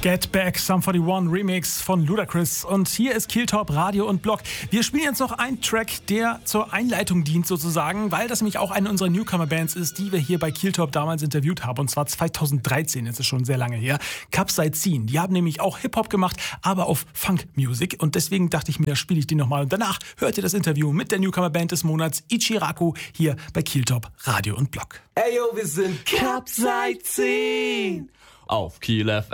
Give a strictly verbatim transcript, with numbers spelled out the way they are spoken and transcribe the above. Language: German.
Get Back, Sum einundvierzig Remix von Ludacris. Und hier ist Killtop Radio und Blog. Wir spielen jetzt noch einen Track, der zur Einleitung dient sozusagen, weil das nämlich auch eine unserer Newcomer-Bands ist, die wir hier bei Killtop damals interviewt haben. Und zwar zweitausenddreizehn, das ist schon sehr lange her. Capsaicin. Die haben nämlich auch Hip-Hop gemacht, aber auf Funk-Music. Und deswegen dachte ich mir, da spiele ich den nochmal. Und danach hört ihr das Interview mit der Newcomer-Band des Monats, Ichiraku, hier bei Killtop Radio und Blog. Ey yo, wir sind Capsaicin auf Kiel F M.